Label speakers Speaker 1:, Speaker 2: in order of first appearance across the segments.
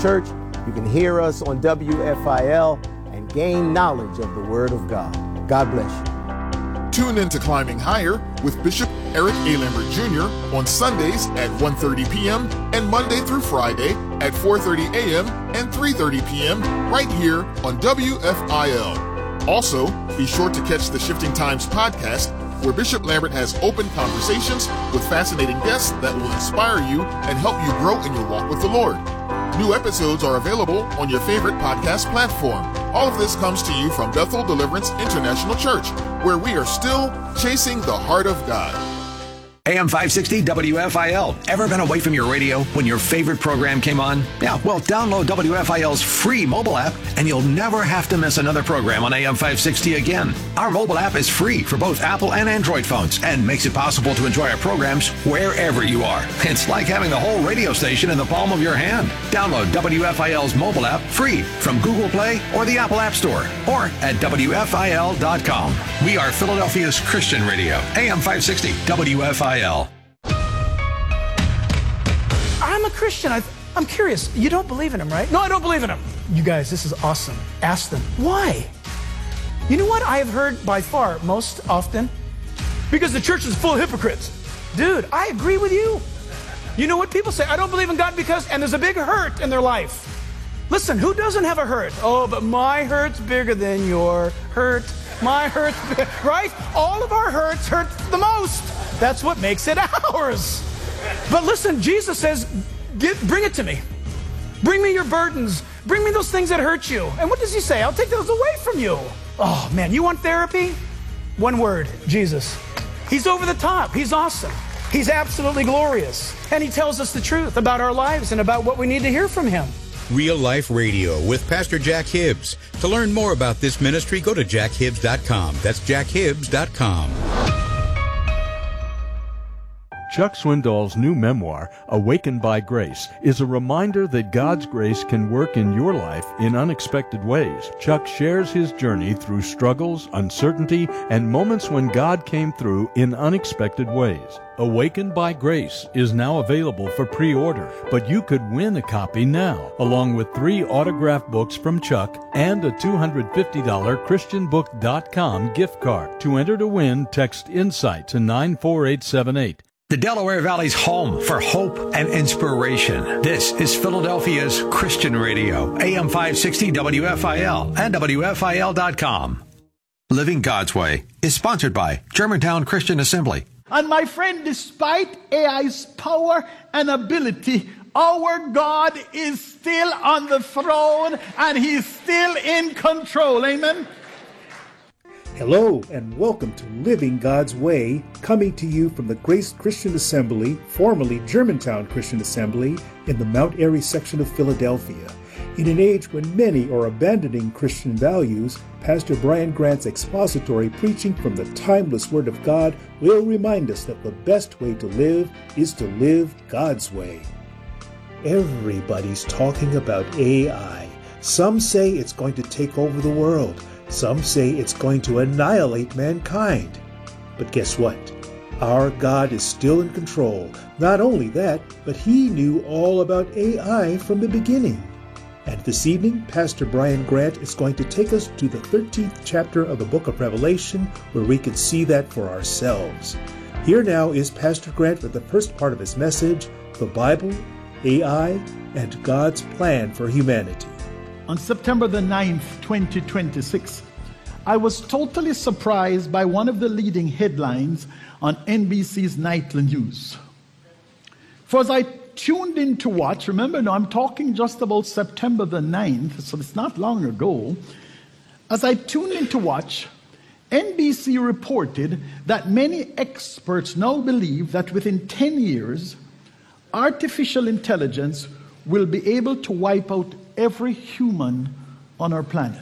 Speaker 1: Church. You can hear us on WFIL and gain knowledge of the Word of God. God bless you.
Speaker 2: Tune in to Climbing Higher with Bishop Eric A. Lambert Jr. on Sundays at 1:30 p.m. and Monday through Friday at 4:30 a.m. and 3:30 p.m. right here on WFIL. Also, be sure to catch the Shifting Times podcast, where Bishop Lambert has open conversations with fascinating guests that will inspire you and help you grow in your walk with the Lord. New episodes are available on your favorite podcast platform. All of this comes to you from Bethel Deliverance International Church, where we are still chasing the heart of God.
Speaker 3: AM 560 WFIL. Ever been away from your radio when your favorite program came on? Yeah, well, download WFIL's free mobile app and you'll never have to miss another program on AM 560 again. Our mobile app is free for both Apple and Android phones and makes it possible to enjoy our programs wherever you are. It's like having the whole radio station in the palm of your hand. Download WFIL's mobile app free from Google Play or the Apple App Store or at WFIL.com. We are Philadelphia's Christian radio. AM 560 WFIL.
Speaker 4: I'm a Christian. I'm curious. You don't believe in him, right? No, I don't believe in him. You guys, this is awesome. Ask them. Why? You know what I have heard by far most often? Because the church is full of hypocrites. Dude, I agree with you. You know what people say? I don't believe in God because, and there's a big hurt in their life. Listen, who doesn't have a hurt? Oh, but my hurt's bigger than your hurt. My hurt's bigger, right? All of our hurts hurt the most. That's what makes it ours. But listen, Jesus says, bring it to me. Bring me your burdens. Bring me those things that hurt you. And what does he say? I'll take those away from you. Oh, man, you want therapy? One word, Jesus. He's over the top. He's awesome. He's absolutely glorious. And he tells us the truth about our lives and about what we need to hear from him.
Speaker 5: Real Life Radio with Pastor Jack Hibbs. To learn more about this ministry, go to jackhibbs.com. That's jackhibbs.com.
Speaker 6: Chuck Swindoll's new memoir, Awakened by Grace, is a reminder that God's grace can work in your life in unexpected ways. Chuck shares his journey through struggles, uncertainty, and moments when God came through in unexpected ways. Awakened by Grace is now available for pre-order, but you could win a copy now, along with 3 autographed books from Chuck and a $250 ChristianBook.com gift card. To enter to win, text INSIGHT to 94878.
Speaker 3: The Delaware Valley's home for hope and inspiration. This is Philadelphia's Christian Radio, AM 560 WFIL and WFIL.com. Living God's Way is sponsored by Germantown Christian Assembly.
Speaker 7: And my friend, despite AI's power and ability, our God is still on the throne and he's still in control. Amen.
Speaker 8: Hello and welcome to Living God's Way, coming to you from the Grace Christian Assembly, formerly Germantown Christian Assembly, in the Mount Airy section of Philadelphia. In an age when many are abandoning Christian values, Pastor Brian Grant's expository preaching from the timeless Word of God will remind us that the best way to live is to live God's way. Everybody's talking about AI. Some say it's going to take over the world. Some say it's going to annihilate mankind. But guess what? Our God is still in control. Not only that, but He knew all about AI from the beginning. And this evening, Pastor Brian Grant is going to take us to the 13th chapter of the book of Revelation, where we can see that for ourselves. Here now is Pastor Grant with the first part of his message, The Bible, AI, and God's Plan for Humanity.
Speaker 7: On September the 9th, 2026, I was totally surprised by one of the leading headlines on NBC's nightly news. For as I tuned in to watch, remember now I'm talking just about September the 9th, so it's not long ago. As I tuned in to watch, NBC reported that many experts now believe that within 10 years, artificial intelligence will be able to wipe out every human on our planet.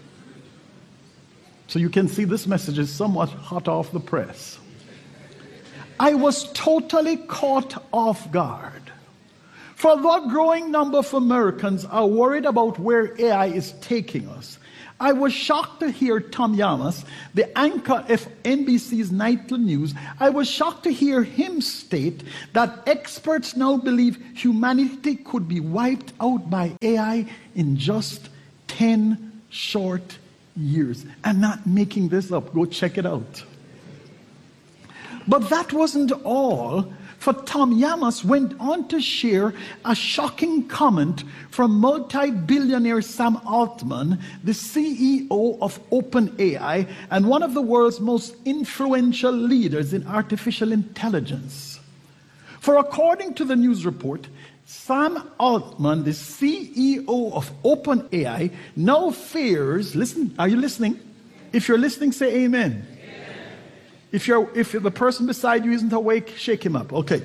Speaker 7: So you can see this message is somewhat hot off the press. I was totally caught off guard. For the growing number of Americans are worried about where AI is taking us. I was shocked to hear Tom Yamas, the anchor of NBC's Nightly News, I was shocked to hear him state that experts now believe humanity could be wiped out by AI in just 10 short years. I'm not making this up. Go check it out. But that wasn't all. For Tom Yamas went on to share a shocking comment from multi-billionaire Sam Altman, the CEO of OpenAI and one of the world's most influential leaders in artificial intelligence. For according to the news report, Sam Altman, the CEO of OpenAI, now fears, listen, are you listening? If you're listening, say amen. If the person beside you isn't awake, shake him up. Okay.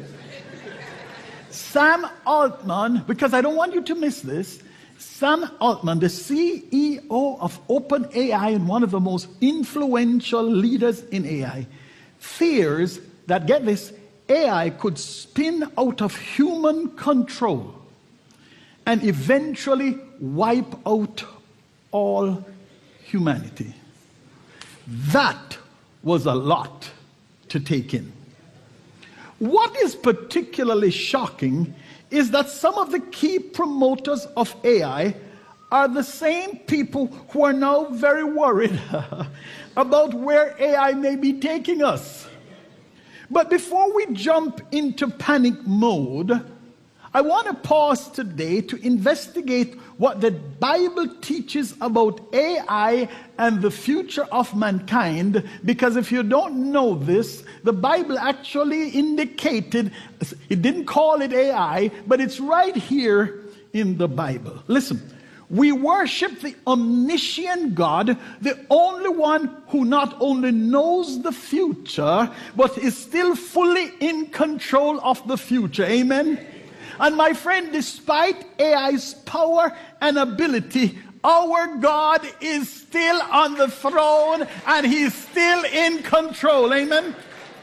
Speaker 7: Sam Altman, because I don't want you to miss this, Sam Altman, the CEO of OpenAI and one of the most influential leaders in AI, fears that, get this, AI could spin out of human control and eventually wipe out all humanity. That was a lot to take in. What is particularly shocking is that some of the key promoters of AI are the same people who are now very worried about where AI may be taking us. But before we jump into panic mode, I want to pause today to investigate what the Bible teaches about AI and the future of mankind, because if you don't know this, the Bible actually indicated, it didn't call it AI, but it's right here in the Bible. Listen, we worship the omniscient God, the only one who not only knows the future, but is still fully in control of the future. Amen? And my friend, despite AI's power and ability, our God is still on the throne and he's still in control. Amen?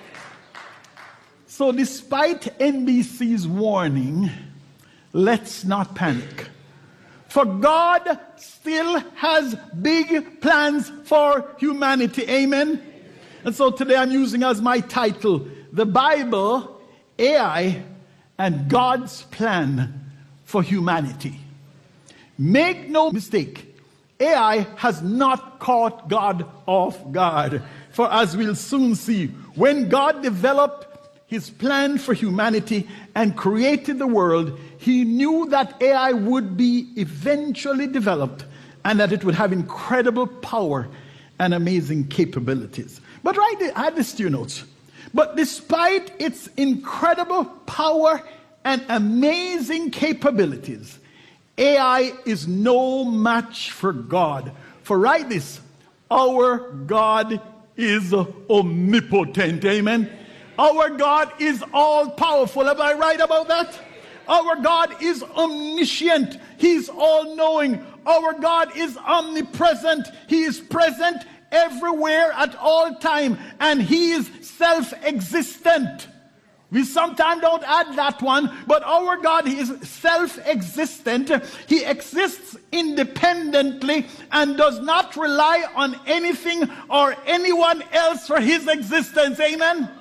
Speaker 7: So despite NBC's warning, let's not panic. For God still has big plans for humanity. Amen? And so today I'm using as my title, The Bible, AI, and God's plan for humanity. Make no mistake, AI has not caught God off guard. For as we'll soon see, when God developed his plan for humanity and created the world, he knew that AI would be eventually developed and that it would have incredible power and amazing capabilities. But add this to your notes. But despite its incredible power and amazing capabilities, AI is no match for God. For write this, our God is omnipotent. Amen? Our God is all-powerful. Am I right about that? Our God is omniscient. He's all-knowing. Our God is omnipresent. He is present everywhere at all time. And he is self-existent. We sometimes don't add that one, but our God is self-existent. He exists independently and does not rely on anything or anyone else for his existence. Amen?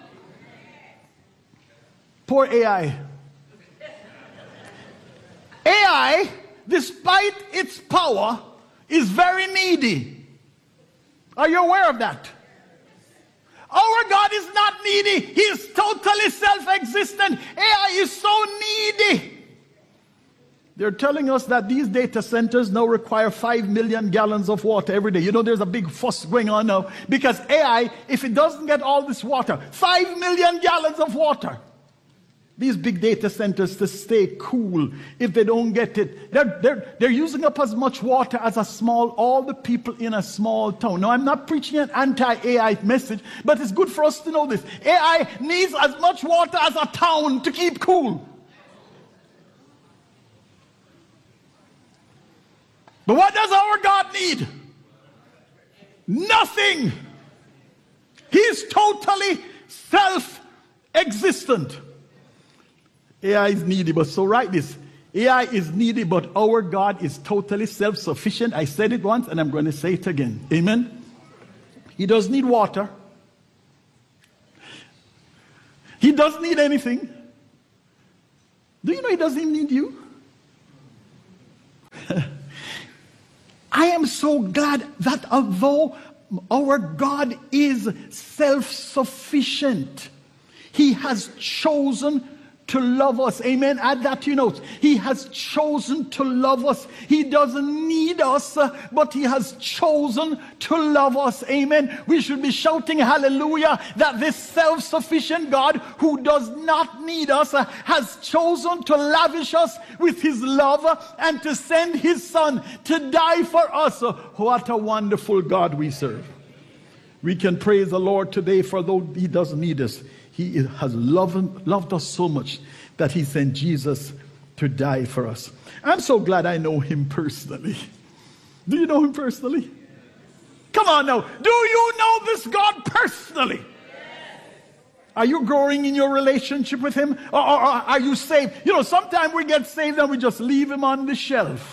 Speaker 7: Poor AI. AI, despite its power, is very needy. Are you aware of that? Our God is not needy. He is totally self-existent. AI is so needy. They're telling us that these data centers now require 5 million gallons of water every day. You know, there's a big fuss going on now because AI, if it doesn't get all this water, 5 million gallons of water. These big data centers to stay cool, if they don't get it, they're using up as much water as all the people in a small town. Now, I'm not preaching an anti-AI message, but it's good for us to know this. AI needs as much water as a town to keep cool. But what does our God need? Nothing. He's totally self-existent. AI is needy, but so write this. AI is needed, but our God is totally self-sufficient. I said it once, and I'm going to say it again. Amen? He doesn't need water. He doesn't need anything. Do you know he doesn't even need you? I am so glad that although our God is self-sufficient, he has chosen to love us. Amen. Add that to your notes. He has chosen to love us. He doesn't need us, but he has chosen to love us. Amen. We should be shouting hallelujah that this self-sufficient God who does not need us has chosen to lavish us with his love and to send his son to die for us. What a wonderful God we serve. We can praise the Lord today, for though he doesn't need us, he has loved us so much that he sent Jesus to die for us. I'm so glad I know him personally. Do you know him personally? Come on now. Do you know this God personally? Are you growing in your relationship with him? Or are you saved? You know, sometimes we get saved and we just leave him on the shelf.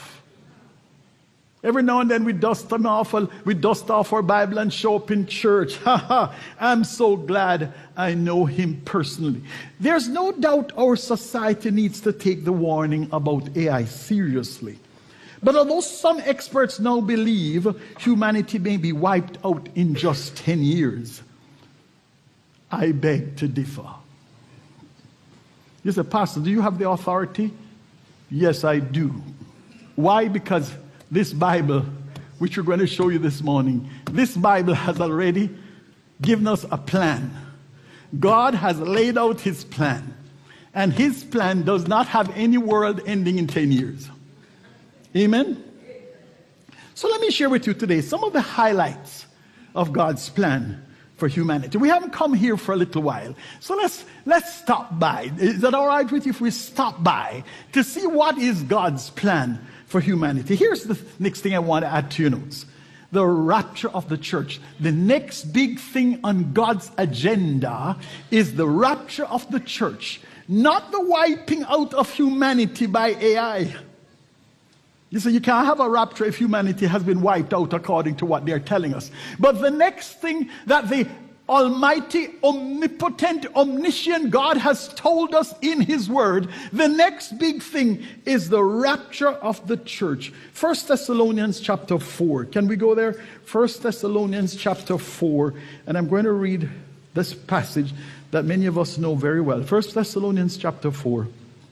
Speaker 7: Every now and then we dust off our Bible and show up in church. I'm so glad I know him personally. There's no doubt our society needs to take the warning about AI seriously. But although some experts now believe humanity may be wiped out in just 10 years, I beg to differ. You say, Pastor, do you have the authority? Yes, I do. Why? Because this Bible, which we're going to show you this morning, this Bible has already given us a plan. God has laid out his plan. And his plan does not have any world ending in 10 years. Amen? So let me share with you today some of the highlights of God's plan for humanity. We haven't come here for a little while. So let's stop by. Is that all right with you if we stop by to see what is God's plan for humanity? Here's the next thing I want to add to your notes. The rapture of the church. The next big thing on God's agenda is the rapture of the church. Not the wiping out of humanity by AI. You see, you can't have a rapture if humanity has been wiped out according to what they're telling us. But the next thing that the Almighty, omnipotent, omniscient God has told us in his word, the next big thing is the rapture of the church. 1 Thessalonians chapter 4. Can we go there? 1 Thessalonians chapter 4. And I'm going to read this passage that many of us know very well. 1 Thessalonians chapter 4.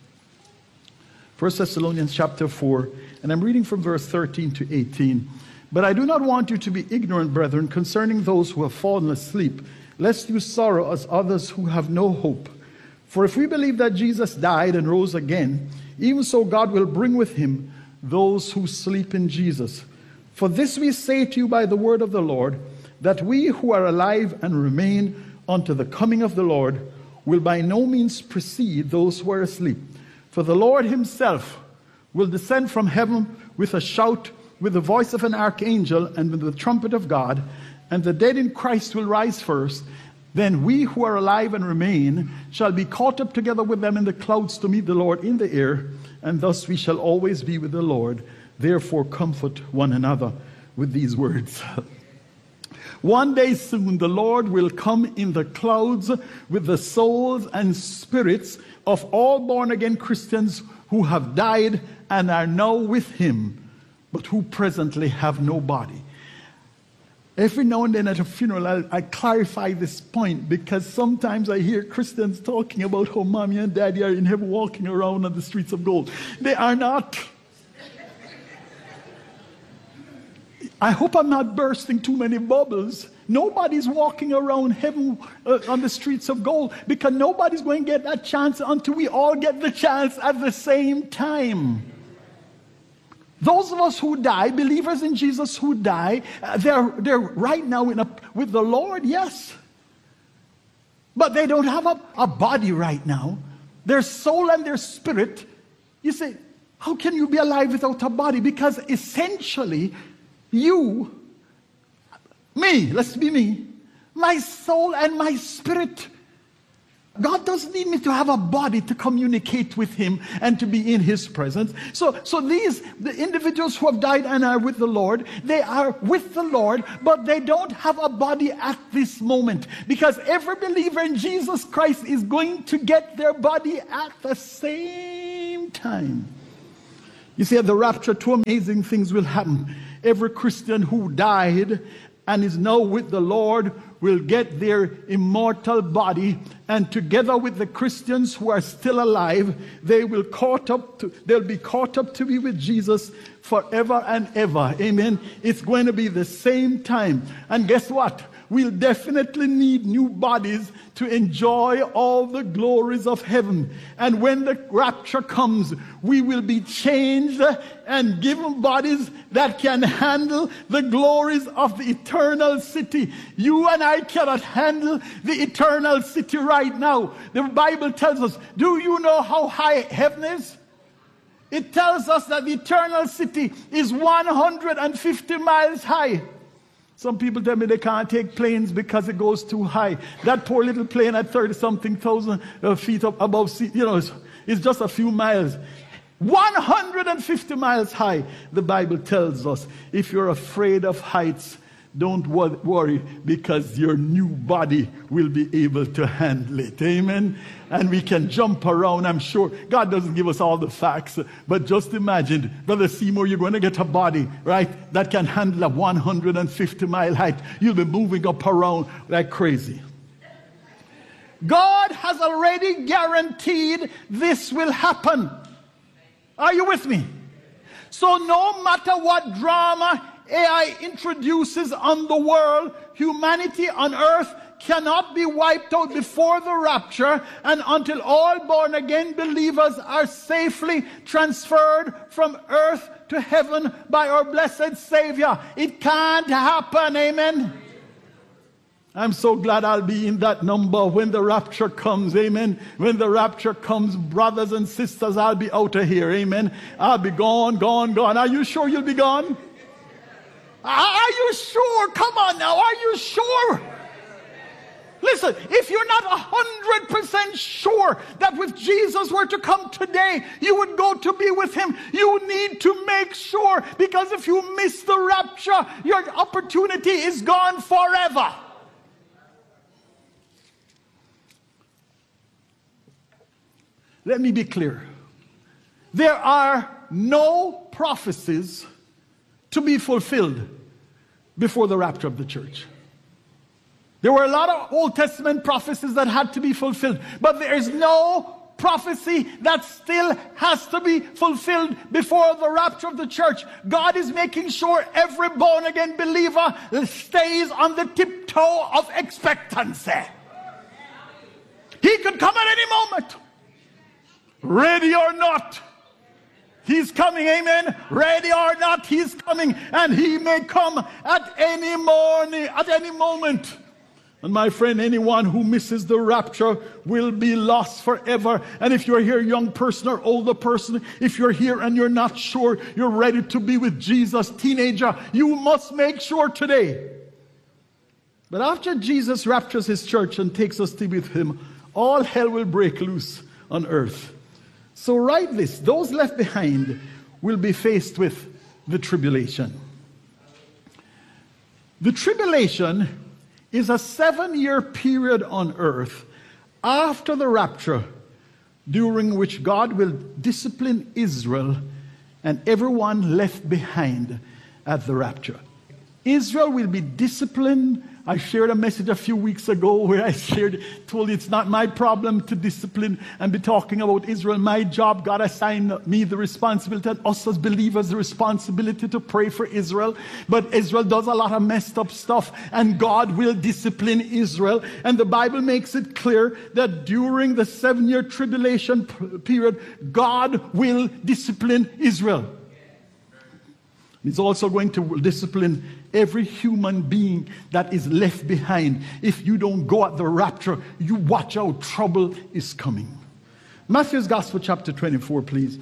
Speaker 7: 1 Thessalonians chapter 4. And I'm reading from verse 13 to 18. But I do not want you to be ignorant, brethren, concerning those who have fallen asleep, lest you sorrow as others who have no hope. For if we believe that Jesus died and rose again, even so God will bring with him those who sleep in Jesus. For this we say to you by the word of the Lord, that we who are alive and remain unto the coming of the Lord will by no means precede those who are asleep. For the Lord himself will descend from heaven with a shout, with the voice of an archangel, and with the trumpet of God, and the dead in Christ will rise first. Then we who are alive and remain shall be caught up together with them in the clouds to meet the Lord in the air, and thus we shall always be with the Lord. Therefore comfort one another with these words. One day soon the Lord will come in the clouds with the souls and spirits of all born-again Christians who have died and are now with him, but who presently have no body. Every now and then at a funeral, I clarify this point, because sometimes I hear Christians talking about how mommy and daddy are in heaven walking around on the streets of gold. They are not. I hope I'm not bursting too many bubbles. Nobody's walking around heaven on the streets of gold, because nobody's going to get that chance until we all get the chance at the same time. Those of us who die, believers in Jesus who die, they're right now with the Lord, yes. But they don't have a body right now. Their soul and their spirit. You say, how can you be alive without a body? Because essentially, you, me, let's be me, my soul and my spirit God doesn't need me to have a body to communicate with him and to be in his presence. So the individuals who have died and are with the Lord, they are with the Lord, but they don't have a body at this moment, because every believer in Jesus Christ is going to get their body at the same time. You see, at the rapture, two amazing things will happen. Every Christian who died and is now with the Lord will get their immortal body, and together with the Christians who are still alive, they'll be caught up to be with Jesus forever and ever. Amen. It's going to be the same time. And guess what? We'll definitely need new bodies to enjoy all the glories of heaven. And when the rapture comes, we will be changed and given bodies that can handle the glories of the eternal city. You and I cannot handle the eternal city right now. The Bible tells us, do you know how high heaven is? It tells us that the eternal city is 150 miles high. Some people tell me they can't take planes because it goes too high. That poor little plane at 30-something thousand feet up above sea, it's just a few miles. 150 miles high. The Bible tells us, if you're afraid of heights, don't worry, because your new body will be able to handle it. Amen. And we can jump around, I'm sure. God doesn't give us all the facts, but just imagine, Brother Seymour, you're going to get a body, right, that can handle a 150-mile height. You'll be moving up around like crazy. God has already guaranteed this will happen. Are you with me? So no matter what drama AI introduces on the world, humanity on earth cannot be wiped out before the rapture, and until all born-again believers are safely transferred from earth to heaven by our blessed Savior. It can't happen. Amen. I'm so glad I'll be in that number when the rapture comes. Amen. When the rapture comes, brothers and sisters, I'll be out of here. Amen. I'll be gone. Are you sure you'll be gone? Are you sure? Come on now. Are you sure? Listen, if you're not 100% sure that if Jesus were to come today, you would go to be with him, you need to make sure, because if you miss the rapture, your opportunity is gone forever. Let me be clear. There are no prophecies to be fulfilled before the rapture of the church. There were a lot of Old Testament prophecies that had to be fulfilled, but there is no prophecy that still has to be fulfilled before the rapture of the church. God is making sure every born-again believer stays on the tiptoe of expectancy. He could come at any moment. Ready or not, he's coming. Amen. Ready or not, he's coming, and he may come at any morning, at any moment. And my friend, anyone who misses the rapture will be lost forever. And if you're here, young person or older person, if you're here and you're not sure you're ready to be with Jesus, teenager, you must make sure today. But after Jesus raptures his church and takes us to be with him, all hell will break loose on earth. So write this: those left behind will be faced with the tribulation. The tribulation is a 7-year period on earth after the rapture, during which God will discipline Israel and everyone left behind at the rapture. Israel will be disciplined. I shared a message a few weeks ago where I told you it's not my problem to discipline and be talking about Israel. My job, God assigned me the responsibility, and us as believers the responsibility to pray for Israel. But Israel does a lot of messed up stuff, and God will discipline Israel. And the Bible makes it clear that during the 7-year tribulation period, God will discipline Israel. He's also going to discipline every human being that is left behind. If you don't go at the rapture, you watch out, trouble is coming. Matthew's Gospel, chapter 24, please.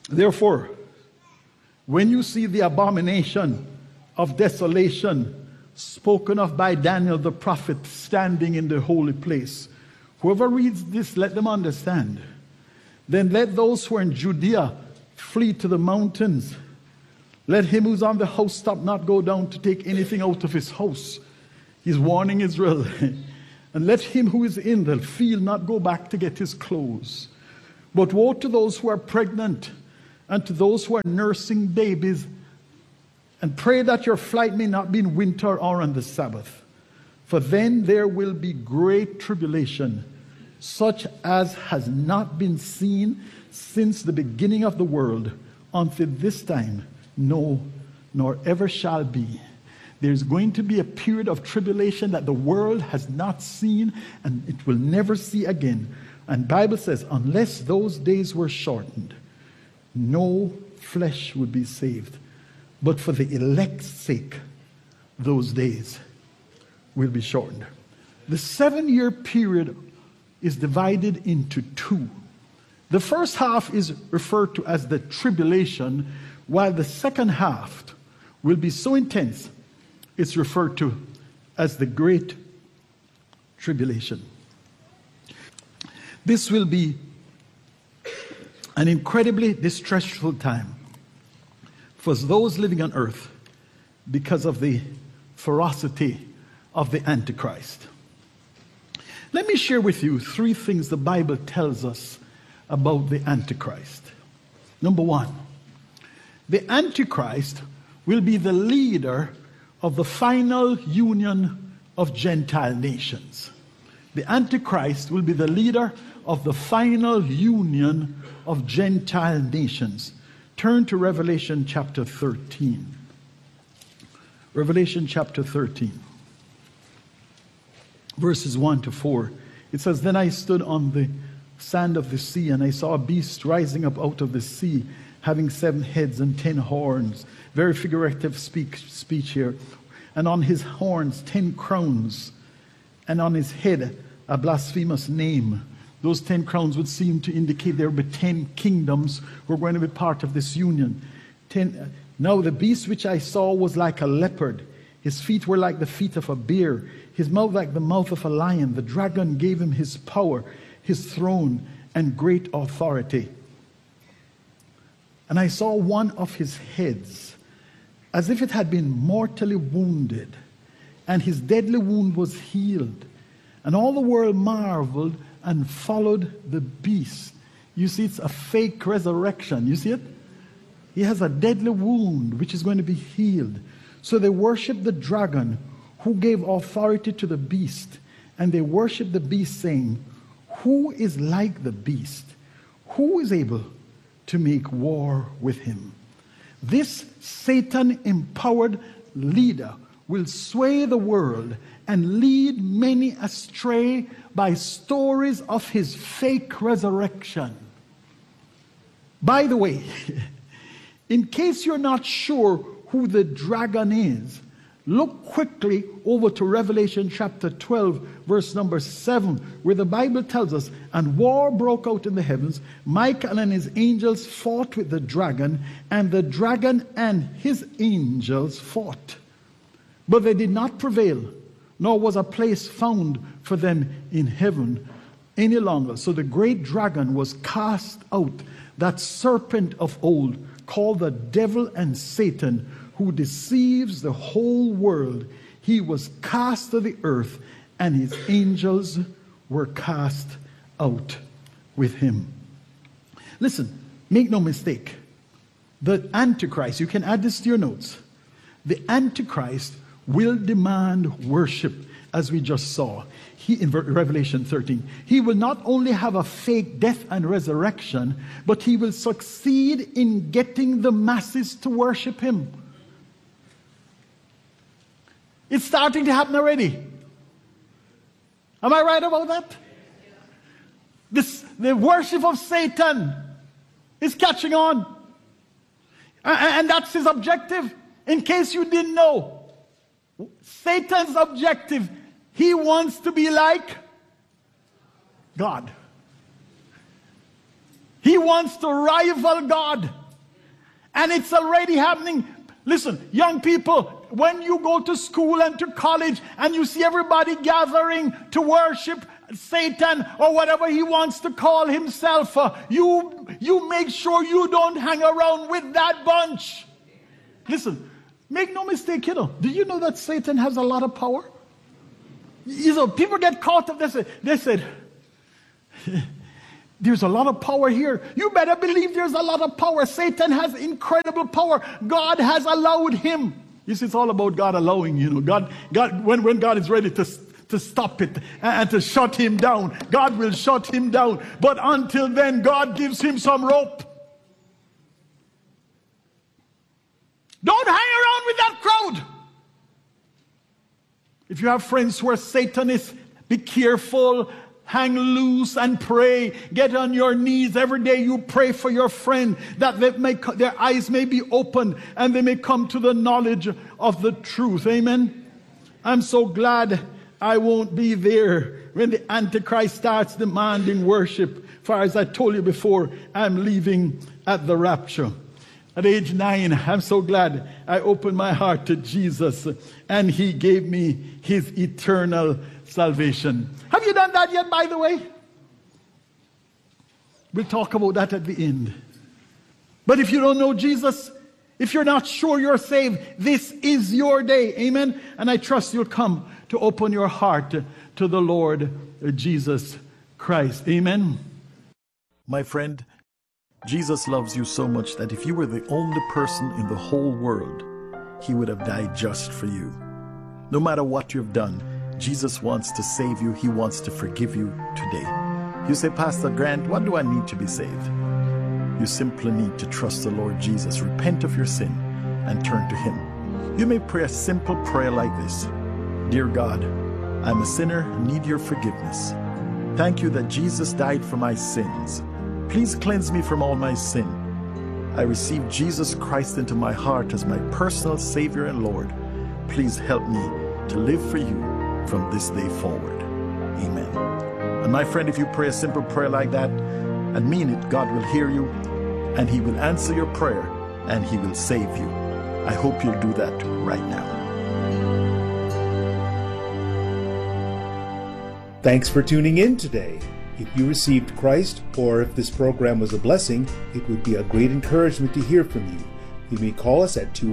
Speaker 7: Therefore, when you see the abomination of desolation spoken of by Daniel the prophet standing in the holy place. Whoever reads this, let them understand. Then let those who are in Judea flee to the mountains. Let him who's on the housetop not go down to take anything out of his house. He's warning Israel. And let him who is in the field not go back to get his clothes. But woe to those who are pregnant and to those who are nursing babies. And pray that your flight may not be in winter or on the Sabbath. For then there will be great tribulation, such as has not been seen since the beginning of the world until this time, no, nor ever shall be. There's going to be a period of tribulation that the world has not seen and it will never see again. And the Bible says, unless those days were shortened, no flesh would be saved. But for the elect's sake, those days will be shortened. The 7-year period is divided into two. The first half is referred to as the tribulation, while the second half will be so intense, it's referred to as the Great Tribulation. This will be an incredibly distressful time for those living on earth because of the ferocity of the Antichrist. Let me share with you 3 things the Bible tells us about the Antichrist. Number 1, the Antichrist will be the leader of the final union of Gentile nations. The Antichrist will be the leader of the final union of Gentile nations. Turn to Revelation chapter 13. Revelation chapter 13. Verses 1 to 4. It says, Then I stood on the sand of the sea, and I saw a beast rising up out of the sea, having 7 heads and 10 horns. Very figurative speech here. And on his horns 10 crowns, and on his head a blasphemous name. Those 10 crowns would seem to indicate there would be 10 kingdoms who are going to be part of this union. Now the beast which I saw was like a leopard. His feet were like the feet of a bear. His mouth like the mouth of a lion. The dragon gave him his power, his throne, and great authority. And I saw one of his heads, as if it had been mortally wounded, and his deadly wound was healed. And all the world marveled and followed the beast. You see, it's a fake resurrection. You see it? He has a deadly wound which is going to be healed. So they worship the dragon who gave authority to the beast. And they worship the beast, saying, Who is like the beast? Who is able to make war with him? This Satan-empowered leader will sway the world and lead many astray by stories of his fake resurrection. By the way, in case you're not sure who the dragon is, look quickly over to Revelation chapter 12, verse number 7, where the Bible tells us, And war broke out in the heavens. Michael and his angels fought with the dragon, and the dragon and his angels fought. But they did not prevail, nor was a place found for them in heaven any longer. So the great dragon was cast out, that serpent of old, called the devil and Satan, who deceives the whole world. He was cast to the earth, and his angels were cast out with him. Listen, make no mistake. The Antichrist, you can add this to your notes. The Antichrist will demand worship, as we just saw. In Revelation 13, he will not only have a fake death and resurrection, but he will succeed in getting the masses to worship him. It's starting to happen already. Am I right about that? The worship of Satan is catching on. And that's his objective. In case you didn't know, Satan's objective, he wants to be like God. He wants to rival God. And it's already happening. Listen, young people, when you go to school and to college and you see everybody gathering to worship Satan or whatever he wants to call himself, you make sure you don't hang around with that bunch. Listen, make no mistake, kiddo. Do you know that Satan has a lot of power? You know, people get caught up. They said, there's a lot of power here. You better believe there's a lot of power. Satan has incredible power. God has allowed him. You see, it's all about God allowing, you know. God, when God is ready to stop it and to shut him down, God will shut him down. But until then, God gives him some rope. Don't hang around with that crowd. If you have friends who are Satanists, be careful. Hang loose and pray. Get on your knees every day. You pray for your friend that their eyes may be opened and they may come to the knowledge of the truth. Amen. I'm so glad I won't be there when the Antichrist starts demanding worship. For as I told you before, I'm leaving at the rapture. At age 9, I'm so glad I opened my heart to Jesus and he gave me his eternal salvation. Have you done that yet, by the way? We'll talk about that at the end. But if you don't know Jesus, if you're not sure you're saved, this is your day. Amen? And I trust you'll come to open your heart to the Lord Jesus Christ. Amen? My friend, Jesus loves you so much that if you were the only person in the whole world, he would have died just for you. No matter what you've done, Jesus wants to save you. He wants to forgive you today. You say, Pastor Grant, what do I need to be saved? You simply need to trust the Lord Jesus, repent of your sin, and turn to him. You may pray a simple prayer like this. Dear God, I'm a sinner and need your forgiveness. Thank you that Jesus died for my sins. Please cleanse me from all my sin. I receive Jesus Christ into my heart as my personal Savior and Lord. Please help me to live for you from this day forward. Amen. And my friend, if you pray a simple prayer like that and mean it, God will hear you and he will answer your prayer and he will save you. I hope you'll do that right now.
Speaker 8: Thanks for tuning in today. If you received Christ, or if this program was a blessing, it would be a great encouragement to hear from you. You may call us at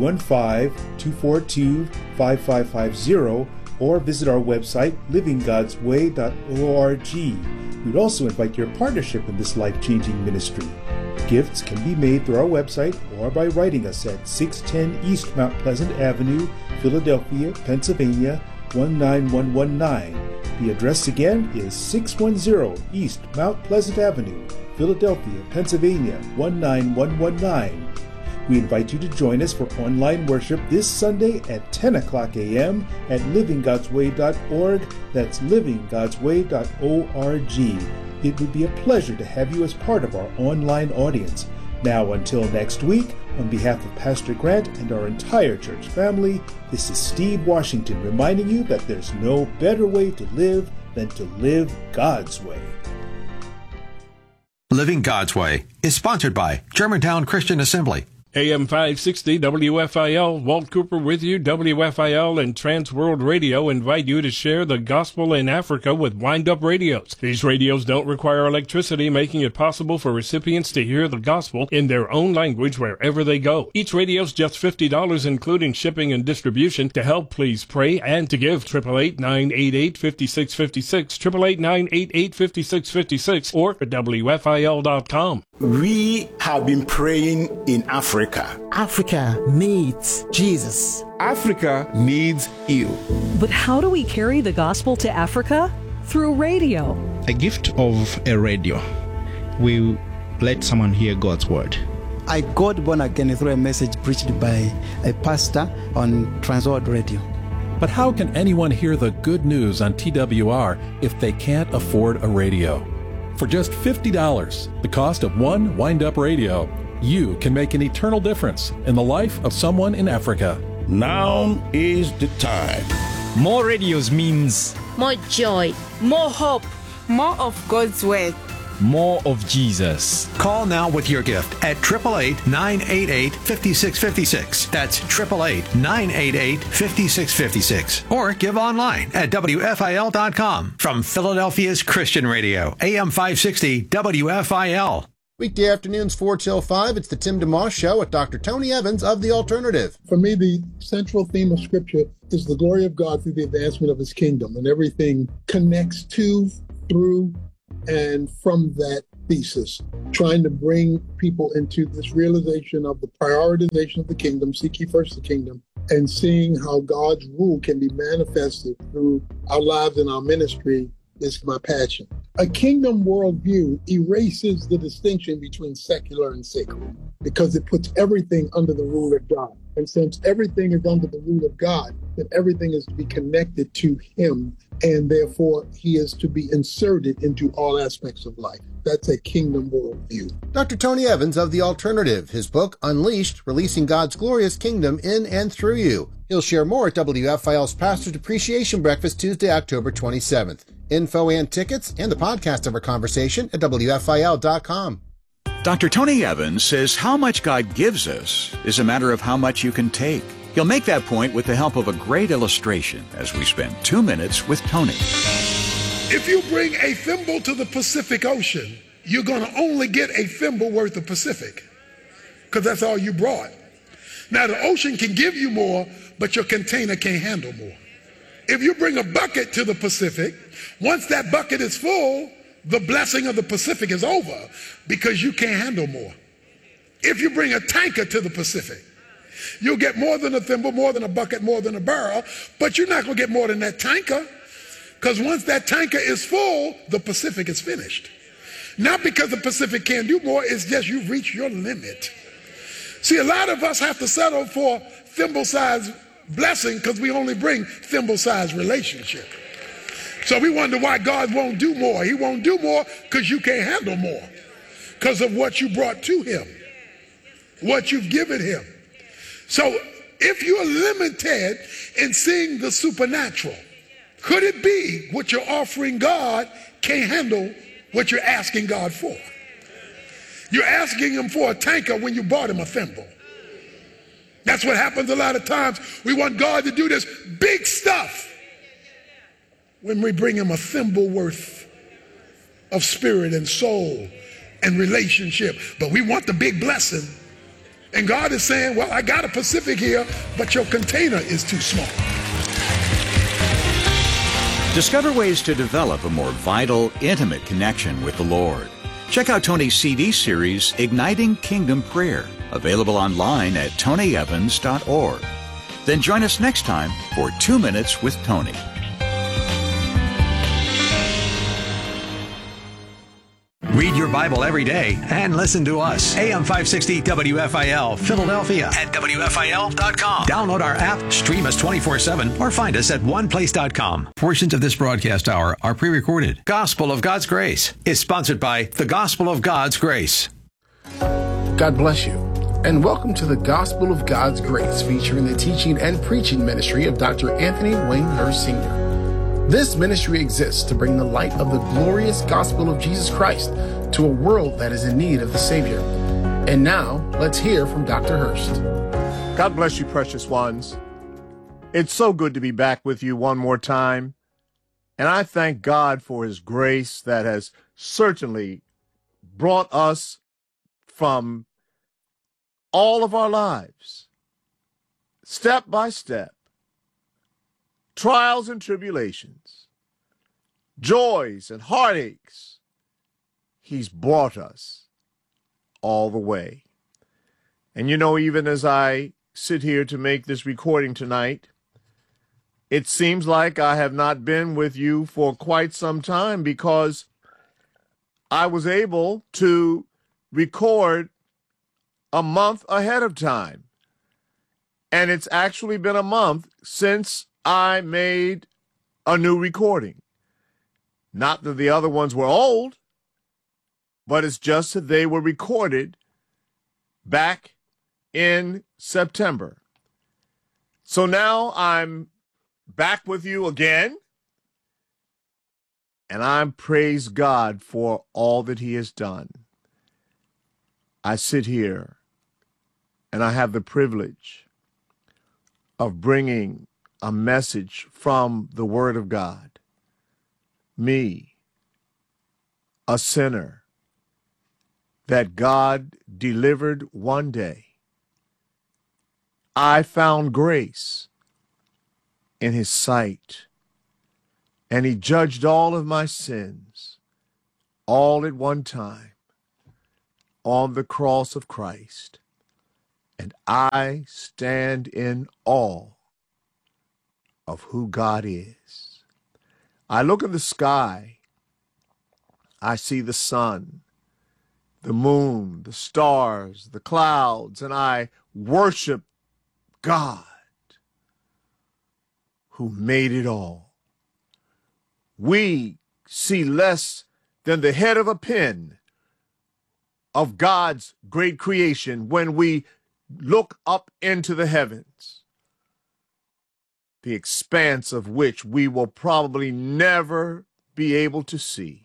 Speaker 8: 215-242-5550 or visit our website, livinggodsway.org. We'd also invite your partnership in this life-changing ministry. Gifts can be made through our website or by writing us at 610 East Mount Pleasant Avenue, Philadelphia, Pennsylvania, 19119. The address again is 610 East Mount Pleasant Avenue, Philadelphia, Pennsylvania, 19119. We invite you to join us for online worship this Sunday at 10 o'clock a.m. at livinggodsway.org. That's livinggodsway.org. It would be a pleasure to have you as part of our online audience. Now, until next week, on behalf of Pastor Grant and our entire church family, this is Steve Washington reminding you that there's no better way to live than to live God's way.
Speaker 3: Living God's Way is sponsored by Germantown Christian Assembly.
Speaker 9: AM 560 WFIL, Walt Cooper with you. WFIL and Trans World Radio invite you to share the gospel in Africa with Wind-Up Radios. These radios don't require electricity, making it possible for recipients to hear the gospel in their own language wherever they go. Each radio's just $50, including shipping and distribution. To help, please pray and to give. 888-988-5656, 888-988-5656, or at WFIL.com.
Speaker 10: We have been praying in Africa.
Speaker 1: Africa needs Jesus.
Speaker 10: Africa needs you.
Speaker 11: But how do we carry the gospel to Africa? Through radio.
Speaker 12: A gift of a radio will let someone hear God's word.
Speaker 13: I got born again through a message preached by a pastor on Trans World Radio.
Speaker 6: But how can anyone hear the good news on TWR if they can't afford a radio? For just $50, the cost of one wind-up radio, you can make an eternal difference in the life of someone in Africa.
Speaker 10: Now is the time.
Speaker 14: More radios means
Speaker 15: more joy,
Speaker 16: more hope,
Speaker 15: more of God's word.
Speaker 14: more of Jesus.
Speaker 3: Call now with your gift at 888-988-5656. That's 888-988-5656. Or give online at WFIL.com. From Philadelphia's Christian Radio, AM 560 WFIL.
Speaker 1: Weekday afternoons 4 till 5, it's the Tim DeMoss Show with Dr. Tony Evans of The Alternative.
Speaker 15: For me, the central theme of Scripture is the glory of God through the advancement of His kingdom, and everything connects to, through, and from that thesis, trying to bring people into this realization of the prioritization of the kingdom, seek ye first the kingdom, and seeing how God's rule can be manifested through our lives and our ministry is my passion. A kingdom worldview erases the distinction between secular and sacred because it puts everything under the rule of God. And since everything is under the rule of God, then everything is to be connected to Him, and therefore He is to be inserted into all aspects of life. That's a kingdom worldview.
Speaker 1: Dr. Tony Evans of The Alternative, his book, Unleashed, Releasing God's Glorious Kingdom in and Through You. He'll share more at WFIL's Pastor's Appreciation Breakfast Tuesday, October 27th. Info and tickets and the podcast of our conversation at WFIL.com.
Speaker 16: Dr. Tony Evans says how much God gives us is a matter of how much you can take. He'll make that point with the help of a great illustration as we spend 2 minutes with Tony.
Speaker 17: If you bring a thimble to the Pacific Ocean, you're going to only get a thimble worth of Pacific because that's all you brought. Now, the ocean can give you more, but your container can't handle more. If you bring a bucket to the Pacific, once that bucket is full, the blessing of the Pacific is over because you can't handle more. If you bring a tanker to the Pacific, you'll get more than a thimble, more than a bucket, more than a barrel, but you're not going to get more than that tanker because once that tanker is full, the Pacific is finished. Not because the Pacific can't do more, it's just you've reached your limit. See, a lot of us have to settle for thimble-sized blessing because we only bring thimble-sized relationship. So we wonder why God won't do more. He won't do more because you can't handle more because of what you brought to Him, what you've given Him. So if you're limited in seeing the supernatural, could it be what you're offering God can't handle what you're asking God for? You're asking Him for a tanker when you bought Him a thimble. That's what happens a lot of times. We want God to do this big stuff when we bring Him a thimble worth of spirit and soul and relationship. But we want the big blessing. And God is saying, well, I got a Pacific here, but your container is too small.
Speaker 16: Discover ways to develop a more vital, intimate connection with the Lord. Check out Tony's CD series, Igniting Kingdom Prayer, available online at tonyevans.org. Then join us next time for 2 Minutes with Tony.
Speaker 3: Read your Bible every day and listen to us. AM 560 WFIL, Philadelphia at WFIL.com. Download our app, stream us 24/7, or find us at oneplace.com. Portions of this broadcast hour are pre-recorded. Gospel of God's Grace is sponsored by the Gospel of God's Grace.
Speaker 18: God bless you, and welcome to the Gospel of God's Grace, featuring the teaching and preaching ministry of Dr. Anthony Wayne Hurst Sr. This ministry exists to bring the light of the glorious gospel of Jesus Christ to a world that is in need of the Savior. And now, let's hear from Dr. Hurst.
Speaker 19: God bless you, precious ones. It's so good to be back with you one more time. And I thank God for His grace that has certainly brought us from all of our lives, step by step, trials and tribulations, joys and heartaches. He's brought us all the way. And you know, even as I sit here to make this recording tonight, it seems like I have not been with you for quite some time because I was able to record a month ahead of time. And it's actually been a month since I made a new recording. Not that the other ones were old, but it's just that they were recorded back in September. So now I'm back with you again. And I praise God for all that he has done. I sit here and I have the privilege of bringing a message from the Word of God. Me, a sinner that God delivered one day. I found grace in his sight, and he judged all of my sins all at one time on the cross of Christ. And I stand in awe of who God is. I look in the sky, I see the sun, the moon, the stars, the clouds, and I worship God who made it all. We see less than the head of a pin of God's great creation when we look up into the heavens, the expanse of which we will probably never be able to see.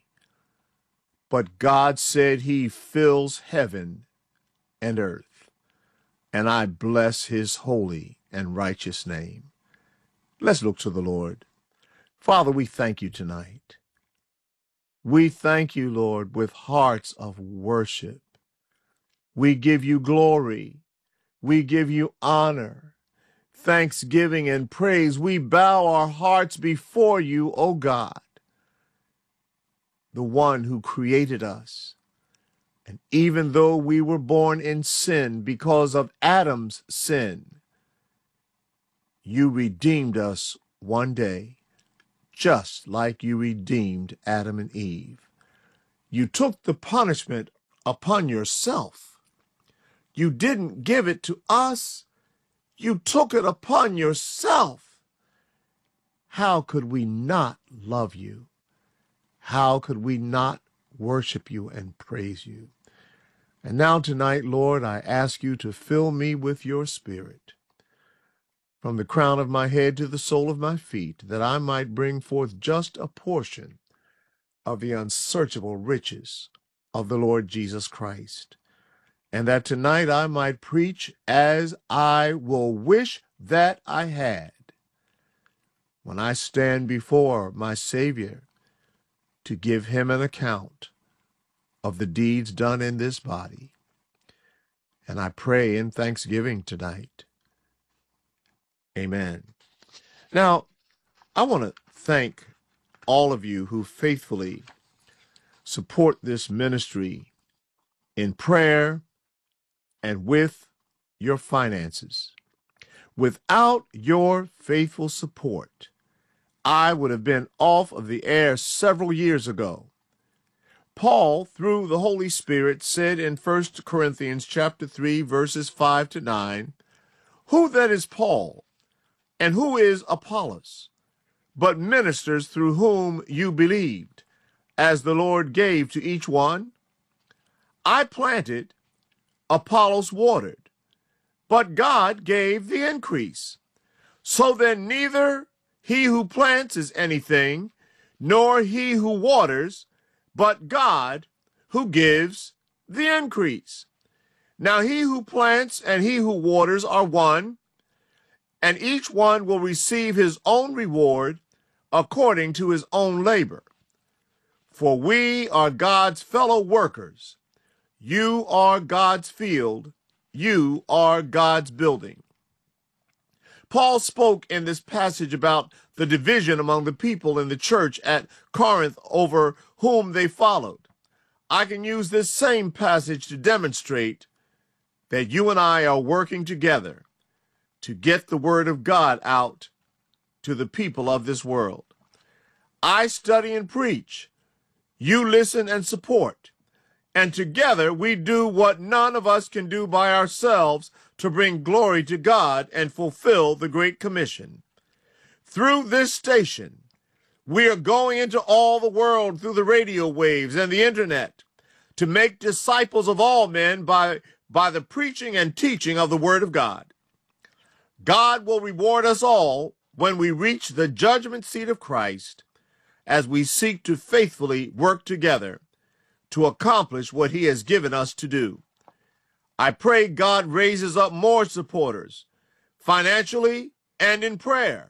Speaker 19: But God said he fills heaven and earth, and I bless his holy and righteous name. Let's look to the Lord. Father, we thank you tonight. We thank you, Lord, with hearts of worship. We give you glory. We give you honor, thanksgiving, and praise. We bow our hearts before you, O God, the one who created us. And even though we were born in sin because of Adam's sin, you redeemed us one day, just like you redeemed Adam and Eve. You took the punishment upon yourself. You didn't give it to us. You took it upon yourself. How could we not love you? How could we not worship you and praise you? And now tonight, Lord, I ask you to fill me with your Spirit, from the crown of my head to the sole of my feet, that I might bring forth just a portion of the unsearchable riches of the Lord Jesus Christ. And that tonight I might preach as I will wish that I had when I stand before my Savior to give him an account of the deeds done in this body. And I pray in thanksgiving tonight. Amen. Now, I want to thank all of you who faithfully support this ministry in prayer and with your finances. Without your faithful support, I would have been off of the air several years ago. Paul, through the Holy Spirit, said in 1 Corinthians chapter 3, verses 5 to 9, "Who then is Paul, and who is Apollos, but ministers through whom you believed, as the Lord gave to each one? I planted, Apollos watered, but God gave the increase. So then neither he who plants is anything, nor he who waters, but God who gives the increase. Now he who plants and he who waters are one, and each one will receive his own reward according to his own labor. For we are God's fellow workers. You are God's field. You are God's building." Paul spoke in this passage about the division among the people in the church at Corinth over whom they followed. I can use this same passage to demonstrate that you and I are working together to get the word of God out to the people of this world. I study and preach. You listen and support. And together we do what none of us can do by ourselves to bring glory to God and fulfill the Great Commission. Through this station, we are going into all the world through the radio waves and the internet to make disciples of all men by the preaching and teaching of the Word of God. God will reward us all when we reach the judgment seat of Christ as we seek to faithfully work together to accomplish what he has given us to do. I pray God raises up more supporters, financially and in prayer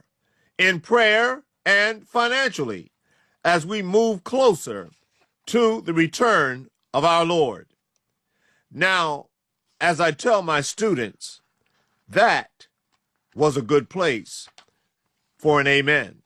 Speaker 19: and financially, as we move closer to the return of our Lord. Now, as I tell my students, that was a good place for an amen.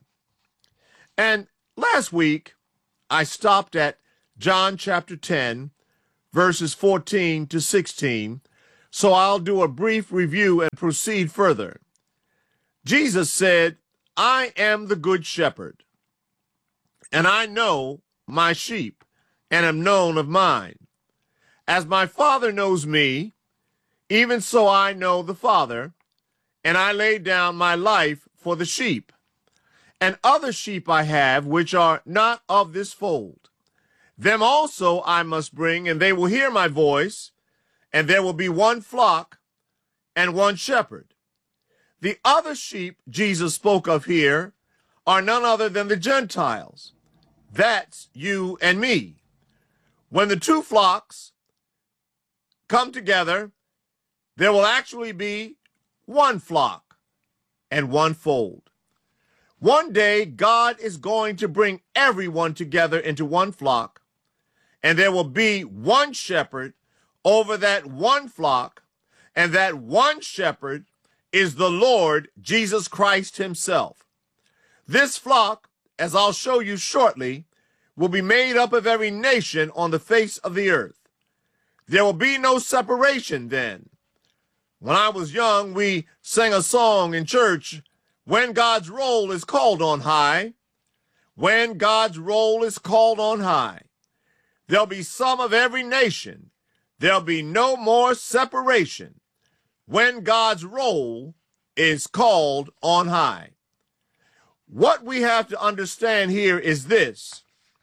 Speaker 19: And last week, I stopped at John chapter 10, verses 14 to 16, so I'll do a brief review and proceed further. Jesus said, I am the good shepherd, and I know my sheep, and am known of mine. As my Father knows me, even so I know the Father, and I lay down my life for the sheep. And other sheep I have, which are not of this fold. Them also I must bring, and they will hear my voice, and there will be one flock and one shepherd. The other sheep Jesus spoke of here are none other than the Gentiles. That's you and me. When the two flocks come together, there will actually be one flock and one fold. One day, God is going to bring everyone together into one flock, and there will be one shepherd over that one flock, and that one shepherd is the Lord Jesus Christ himself. This flock, as I'll show you shortly, will be made up of every nation on the face of the earth. There will be no separation then. When I was young, we sang a song in church, when God's roll is called on high. When God's roll is called on high, there'll be some of every nation. There'll be no more separation when God's roll is called on high. What we have to understand here is this.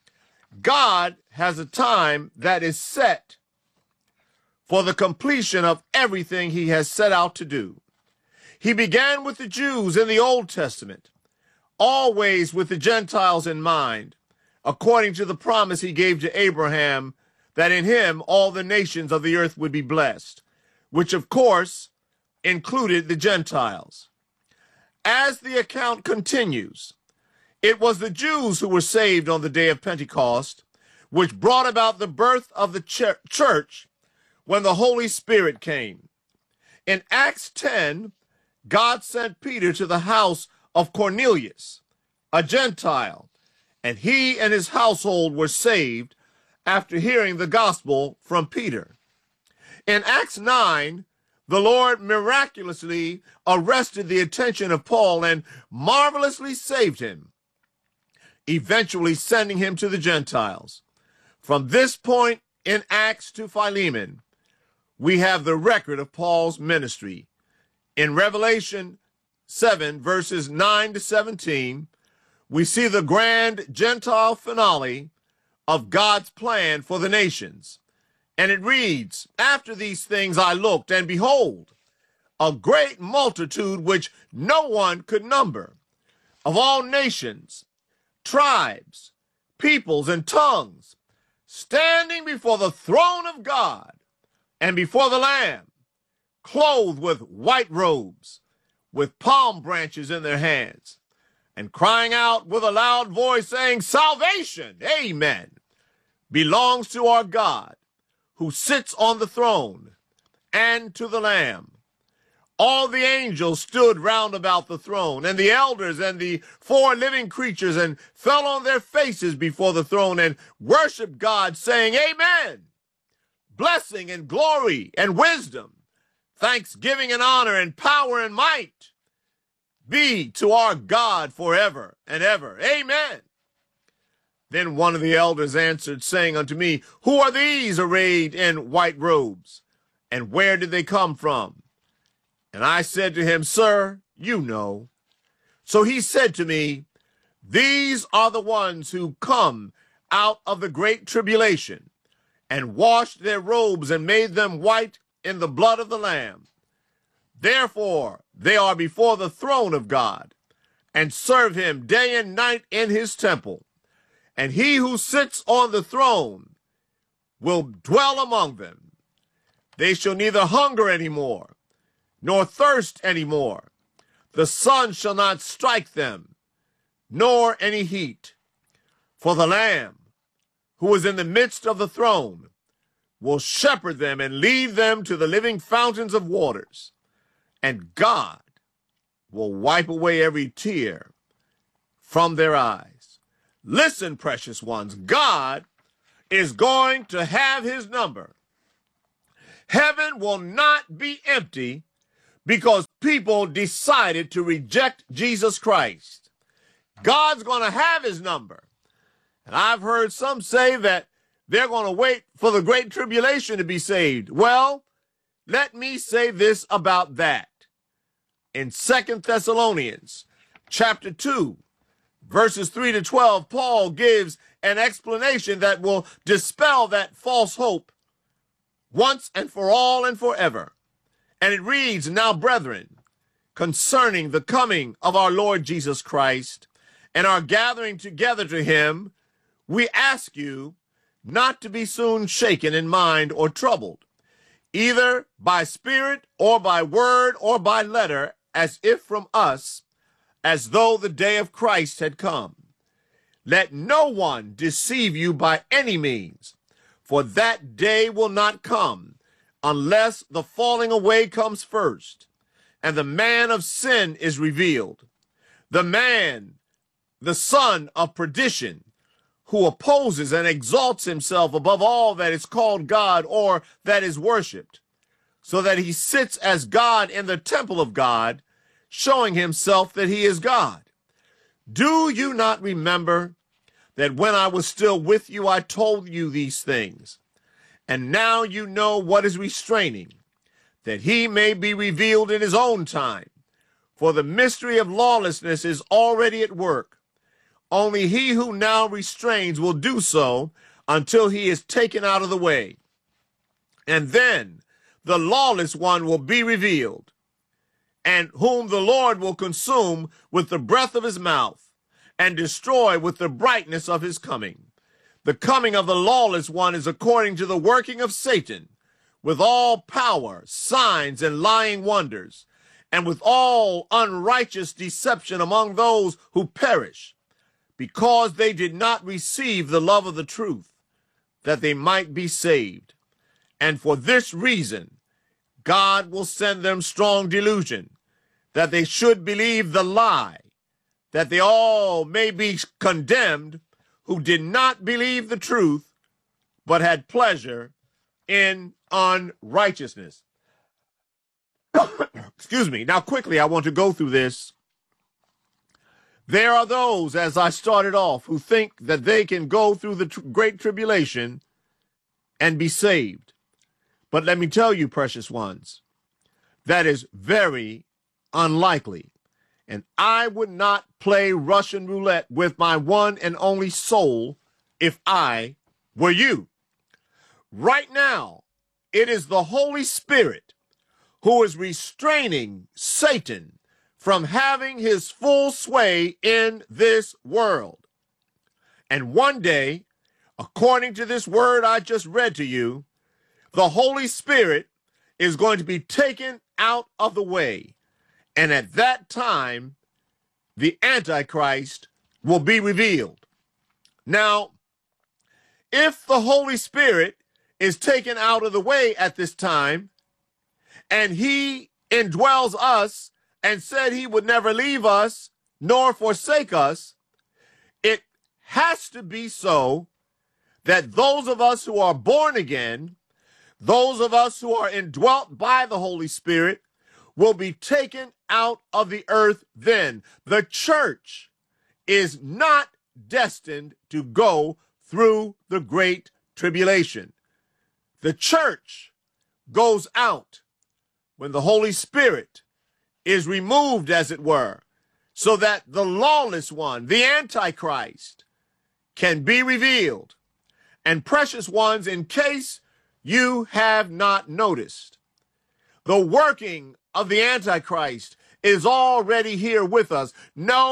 Speaker 19: God has a time that is set for the completion of everything he has set out to do. He began with the Jews in the Old Testament, always with the Gentiles in mind, according to the promise he gave to Abraham that in him all the nations of the earth would be blessed, which of course included the Gentiles. As the account continues, it was the Jews who were saved on the day of Pentecost, which brought about the birth of the church when the Holy Spirit came. In Acts 10, God sent Peter to the house of Cornelius, a Gentile, and he and his household were saved after hearing the gospel from Peter. In Acts 9, the Lord miraculously arrested the attention of Paul and marvelously saved him, eventually sending him to the Gentiles. From this point in Acts to Philemon, we have the record of Paul's ministry. In Revelation 7, verses 9 to 17, we see the grand Gentile finale of God's plan for the nations. And it reads, after these things I looked, and behold, a great multitude which no one could number, of all nations, tribes, peoples, and tongues, standing before the throne of God and before the Lamb, clothed with white robes, with palm branches in their hands, and crying out with a loud voice, saying, salvation, amen, belongs to our God, who sits on the throne, and to the Lamb. All the angels stood round about the throne, and the elders and the four living creatures, and fell on their faces before the throne, and worshiped God, saying, amen. Blessing and glory and wisdom, thanksgiving and honor and power and might be to our God forever and ever. Amen. Then one of the elders answered, saying unto me, who are these arrayed in white robes, and where did they come from? And I said to him, sir, you know. So he said to me, these are the ones who come out of the great tribulation, and washed their robes and made them white in the blood of the Lamb. Therefore they are before the throne of God, and serve him day and night in his temple. and he who sits on the throne will dwell among them. They shall neither hunger any more, nor thirst any more. The sun shall not strike them, nor any heat. For the Lamb, who is in the midst of the throne, will shepherd them and lead them to the living fountains of waters. And God will wipe away every tear from their eyes. Listen, precious ones, God is going to have his number. Heaven will not be empty because people decided to reject Jesus Christ. God's going to have his number. And I've heard some say that they're going to wait for the Great Tribulation to be saved. Well, let me say this about that. In 2 Thessalonians chapter 2, verses 3 to 12, Paul gives an explanation that will dispel that false hope once and for all and forever. And it reads, "Now, brethren, concerning the coming of our Lord Jesus Christ and our gathering together to him, we ask you not to be soon shaken in mind or troubled, either by spirit or by word or by letter, as if from us, as though the day of Christ had come. Let no one deceive you by any means, for that day will not come unless the falling away comes first, and the man of sin is revealed, the son of perdition, who opposes and exalts himself above all that is called God or that is worshipped, so that he sits as God in the temple of God, showing himself that he is God. Do you not remember that when I was still with you, I told you these things? And now you know what is restraining, that he may be revealed in his own time. For the mystery of lawlessness is already at work. Only he who now restrains will do so until he is taken out of the way. And then the lawless one will be revealed, and whom the Lord will consume with the breath of his mouth and destroy with the brightness of his coming. The coming of the lawless one is according to the working of Satan, with all power, signs, and lying wonders, and with all unrighteous deception among those who perish, because they did not receive the love of the truth, that they might be saved. And for this reason, God will send them strong delusion, that they should believe the lie, that they all may be condemned who did not believe the truth, but had pleasure in unrighteousness. Excuse me. Now, quickly, I want to go through this. There are those, as I started off, who think that they can go through the Great Tribulation and be saved. But let me tell you, precious ones, that is very unlikely. And I would not play Russian roulette with my one and only soul if I were you. Right now, it is the Holy Spirit who is restraining Satan from having his full sway in this world. And one day, according to this word I just read to you, the Holy Spirit is going to be taken out of the way. And at that time, the Antichrist will be revealed. Now, if the Holy Spirit is taken out of the way at this time, and he indwells us and said he would never leave us nor forsake us, it has to be so that those of us who are born again, those of us who are indwelt by the Holy Spirit, will be taken out of the earth then. The church is not destined to go through the Great Tribulation. The church goes out when the Holy Spirit is removed, as it were, so that the lawless one, the Antichrist, can be revealed. And precious ones, in case you have not noticed, the working of the Antichrist is already here with us. No,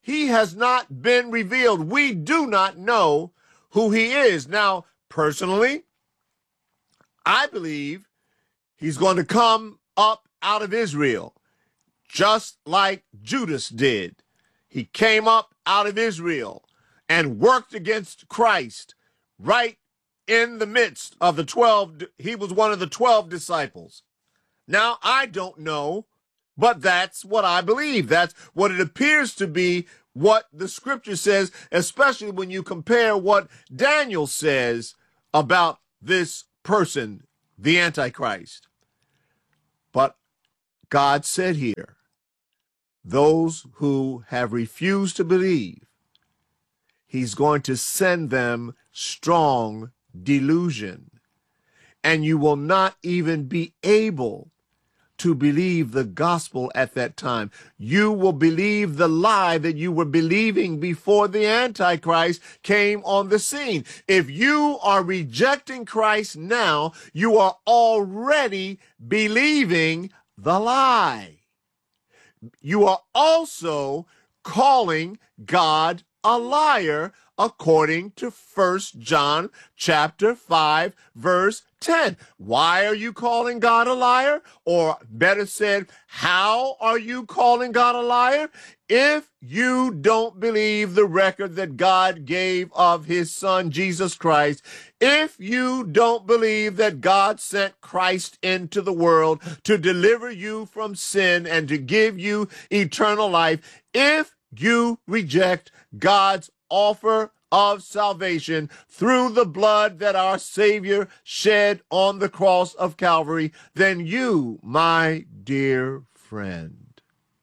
Speaker 19: he has not been revealed. We do not know who he is. Now, personally, I believe he's going to come up out of Israel, just like Judas did. He came up out of Israel and worked against Christ right in the midst of the 12. He was one of the 12 disciples. Now, I don't know, but that's what I believe. That's what it appears to be, what the scripture says, especially when you compare what Daniel says about this person, the Antichrist. But God said here, those who have refused to believe, he's going to send them strong delusion, and you will not even be able to believe the gospel at that time. You will believe the lie that you were believing before the Antichrist came on the scene. If you are rejecting Christ now, you are already believing the lie. You are also calling God a liar, according to 1 John chapter 5, verse 10. Why are you calling God a liar? Or better said, how are you calling God a liar? If you don't believe the record that God gave of his son, Jesus Christ, if you don't believe that God sent Christ into the world to deliver you from sin and to give you eternal life, if you reject God's offer of salvation through the blood that our Savior shed on the cross of Calvary, then you, my dear friend,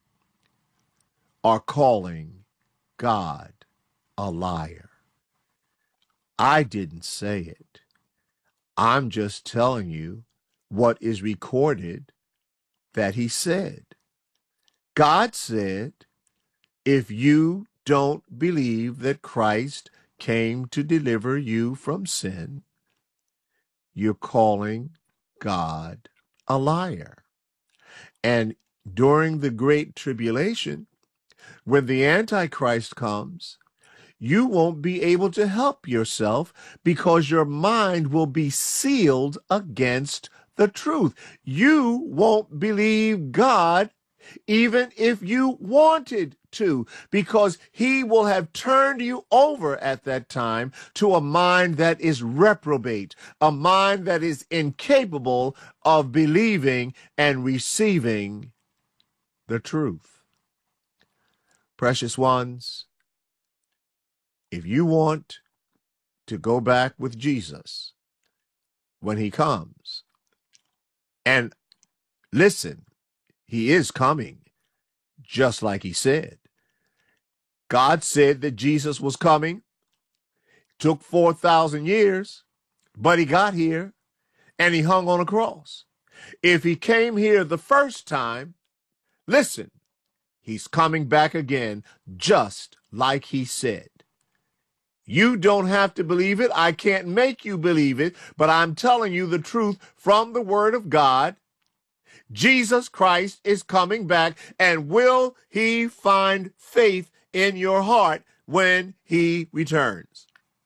Speaker 19: are calling God a liar. I didn't say it. I'm just telling you what is recorded that he said. God said, if you don't believe that Christ came to deliver you from sin, you're calling God a liar. And during the Great Tribulation, when the Antichrist comes, you won't be able to help yourself because your mind will be sealed against the truth. You won't believe God even if you wanted to, because he will have turned you over at that time to a mind that is reprobate, a mind that is incapable of believing and receiving the truth. Precious ones, if you want to go back with Jesus when he comes, and listen, he is coming, just like he said. God said that Jesus was coming. It took 4,000 years, but he got here, and he hung on a cross. If he came here the first time, listen, he's coming back again, just like he said. You don't have to believe it. I can't make you believe it, but I'm telling you the truth from the Word of God. Jesus Christ is coming back, and will he find faith in your heart when he returns?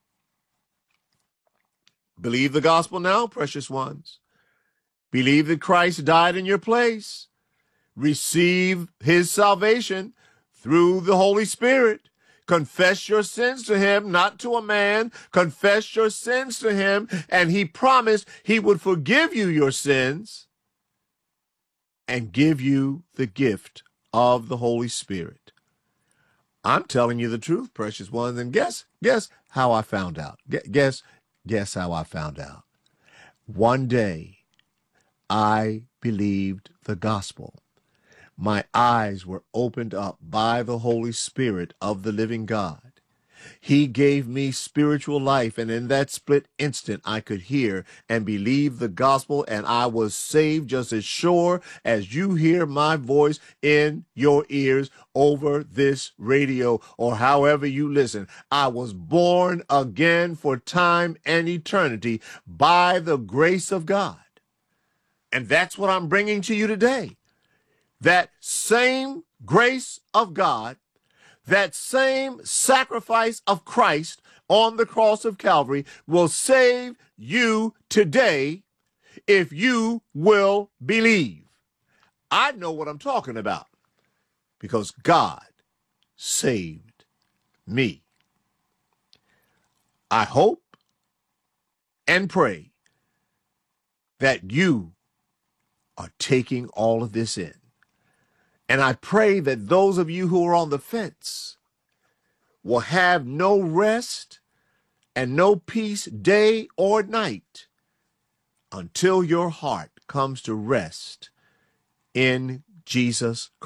Speaker 19: Believe the gospel now, precious ones. Believe that Christ died in your place. Receive his salvation through the Holy Spirit. Confess your sins to him, not to a man. Confess your sins to him, and he promised he would forgive you your sins and give you the gift of the Holy Spirit. I'm telling you the truth, precious ones, and guess how I found out. Guess how I found out. One day, I believed the gospel. My eyes were opened up by the Holy Spirit of the living God. He gave me spiritual life, and in that split instant, I could hear and believe the gospel, and I was saved just as sure as you hear my voice in your ears over this radio or however you listen. I was born again for time and eternity by the grace of God. And that's what I'm bringing to you today. That same grace of God That same sacrifice of Christ on the cross of Calvary will save you today if you will believe. I know what I'm talking about because God saved me. I hope and pray that you are taking all of this in. And I pray that those of you who are on the fence will have no rest and no peace day or night until your heart comes to rest in Jesus Christ.